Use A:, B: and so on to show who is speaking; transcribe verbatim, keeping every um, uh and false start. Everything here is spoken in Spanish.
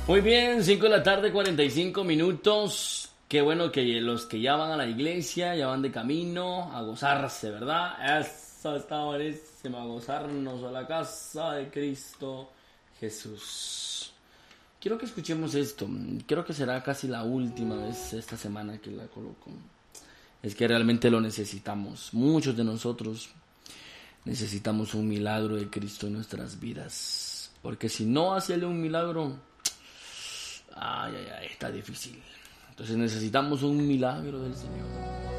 A: Muy bien, cinco de la tarde, cuarenta y cinco minutos. Qué bueno que los que ya van a la iglesia, ya van de camino a gozarse, ¿verdad? Eso está buenísimo, a gozarnos a la casa de Cristo Jesús. Quiero que escuchemos esto. Creo que será casi la última vez esta semana que la coloco. Es que realmente lo necesitamos. Muchos de nosotros necesitamos un milagro de Cristo en nuestras vidas. Porque si no hacerle un milagro, ay, ay, ay, está difícil. Entonces necesitamos un milagro del Señor.